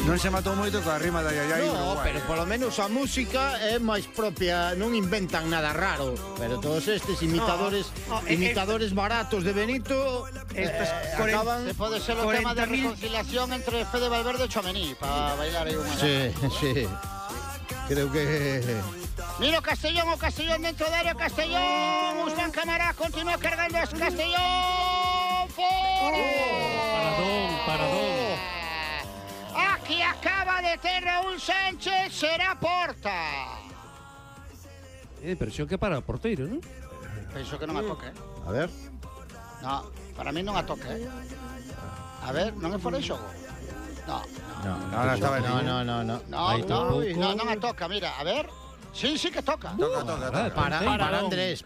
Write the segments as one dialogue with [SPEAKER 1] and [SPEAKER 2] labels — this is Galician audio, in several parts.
[SPEAKER 1] Non se matou moito coa rima da Yayai
[SPEAKER 2] No,
[SPEAKER 1] Uruguai.
[SPEAKER 2] pero polo menos a música é máis propia, non inventan nada raro. Pero todos estes imitadores baratos de Benito acaban...
[SPEAKER 3] Se pode ser o tema de reconciliación entre Fede Valverde e Tchouaméni para bailar aí unha.
[SPEAKER 2] Sí. Creo que...
[SPEAKER 3] Mira o Castellón dentro da área, Castellón, Usman Camará continúa cargando a Castellón, fora!
[SPEAKER 4] Paradón.
[SPEAKER 3] Aquí acaba de ter Raúl Sánchez, será porta.
[SPEAKER 4] Pero xo que para o porteiro, non?
[SPEAKER 3] Penso que non a toque.
[SPEAKER 2] A ver...
[SPEAKER 3] No, para mí non a toque. A ver, non é fora de xogo? No,
[SPEAKER 1] estaba en
[SPEAKER 3] non a toca, mira, a ver. Sí que toca.
[SPEAKER 1] Toca.
[SPEAKER 2] Para Andrés.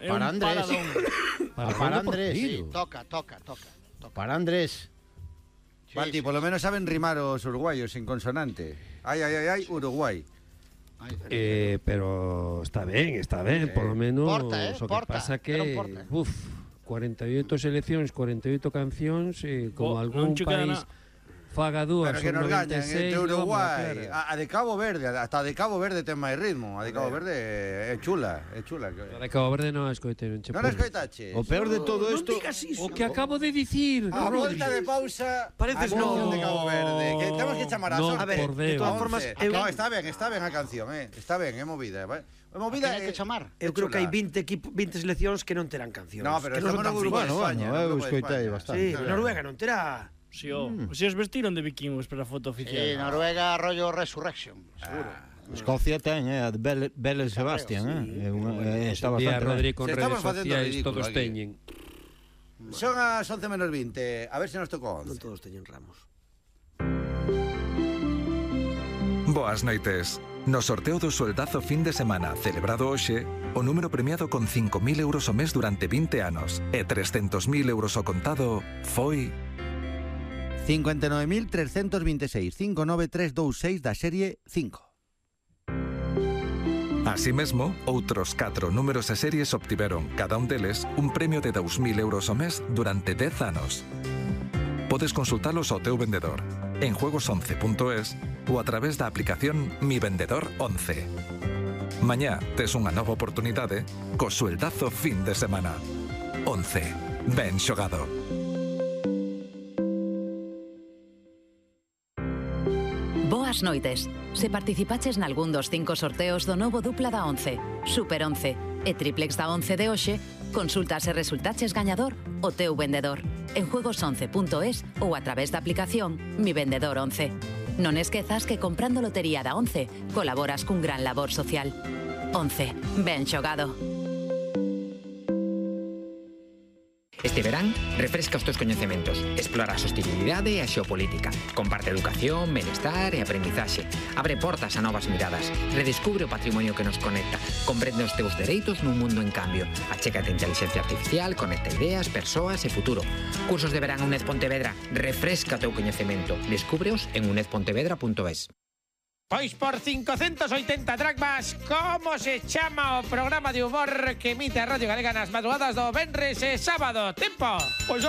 [SPEAKER 3] Sí, toca.
[SPEAKER 2] Para Andrés.
[SPEAKER 1] Balti, polo menos saben rimar os uruguayos en consonante. Ai, Uruguai.
[SPEAKER 4] Pero está ben, polo menos.
[SPEAKER 3] Porta,
[SPEAKER 4] o que
[SPEAKER 3] porta,
[SPEAKER 4] pasa que,
[SPEAKER 3] era un porta.
[SPEAKER 4] 48 seleccións, 48 cancións, como algún país faga dúas,
[SPEAKER 1] Pero que
[SPEAKER 4] son
[SPEAKER 1] nos gañan
[SPEAKER 4] 96,
[SPEAKER 1] entre Uruguai.
[SPEAKER 4] vamos, claro.
[SPEAKER 1] A de Cabo Verde, hasta de Cabo Verde ten máis ritmo. A de Cabo Verde é chula.
[SPEAKER 4] A de Cabo Verde non a escoitei, non che
[SPEAKER 1] Non
[SPEAKER 4] pode.
[SPEAKER 1] escoitache?
[SPEAKER 2] O peor de todo isto...
[SPEAKER 4] O que acabo de dicir,
[SPEAKER 1] A
[SPEAKER 4] Rodri.
[SPEAKER 1] volta de pausa.
[SPEAKER 5] Pareces
[SPEAKER 1] a canción
[SPEAKER 5] no.
[SPEAKER 1] de Cabo Verde. Que temos que chamar a
[SPEAKER 4] No,
[SPEAKER 1] sorte.
[SPEAKER 5] A ver,
[SPEAKER 4] por
[SPEAKER 5] de
[SPEAKER 4] Deus.
[SPEAKER 5] todas formas,
[SPEAKER 1] No, está ben a canción, Está ben, é movida. É movida.
[SPEAKER 3] Hai que chamar.
[SPEAKER 5] eu creo que hai 20 seleccións que non terán cancións.
[SPEAKER 1] No, pero
[SPEAKER 5] que non
[SPEAKER 1] estamos
[SPEAKER 5] son tan
[SPEAKER 1] no Uruguai,
[SPEAKER 5] finas.
[SPEAKER 1] España.
[SPEAKER 2] eu
[SPEAKER 1] Uruguai,
[SPEAKER 2] escoitei
[SPEAKER 1] España.
[SPEAKER 2] bastante.
[SPEAKER 5] Sí, Noruega non terá.
[SPEAKER 6] Si os vestiron de vikingos para a foto oficial.
[SPEAKER 3] Sí, Noruega rollo Resurrection, seguro.
[SPEAKER 2] Escocia ten, a de Belle Sebastian, está
[SPEAKER 4] Día
[SPEAKER 2] bastante
[SPEAKER 4] Rodri con
[SPEAKER 1] Se
[SPEAKER 4] redes
[SPEAKER 1] estamos facendo
[SPEAKER 4] sociais,
[SPEAKER 1] ridículo
[SPEAKER 4] todos
[SPEAKER 1] aquí.
[SPEAKER 4] teñen.
[SPEAKER 1] Son as 11 menos 20. A ver se nos tocou 11.
[SPEAKER 5] Non todos teñen ramos.
[SPEAKER 7] Boas noites. No sorteo do sueldazo fin de semana celebrado hoxe, o número premiado con 5.000 euros ao mes durante 20 anos e 300.000 euros ao contado foi...
[SPEAKER 1] 59.326, 59326 da serie 5.
[SPEAKER 7] Así mesmo, outros 4 números e series obtiveron, cada un deles, un premio de 2.000 euros ao mes durante 10 anos. Podes consultalos ao teu vendedor, en juegos11.es ou a través da aplicación Mi Vendedor 11. Mañá tes unha nova oportunidade co sueldazo fin de semana. 11. Ben xogado.
[SPEAKER 8] Boas noites. Se participaches nalgún dos 5 sorteos do novo dupla da 11, Super 11 e Triplex da 11 de hoxe, consulta se resultaches gañador o teu vendedor en juegos11.es ou a través da aplicación Mi Vendedor 11. Non esquezas que comprando lotería da 11 colaboras cun gran labor social. 11. Ben xogado.
[SPEAKER 9] Este verán, refresca os teus coñecementos, explora a sostenibilidade e a xeopolítica, comparte educación, benestar e aprendizaxe, abre portas a novas miradas, redescubre o patrimonio que nos conecta, comprende os teus dereitos nun mundo en cambio, achécate a inteligencia artificial, conecta ideas, persoas e futuro. Cursos de verán UNED Pontevedra, refresca o teu coñecemento, descúbreos en unedpontevedra.es.
[SPEAKER 10] Pois por 580 dracmas, como se chama o programa de humor que emite a Radio Galega nas madrugadas do venres e sábado? Tempo! Pois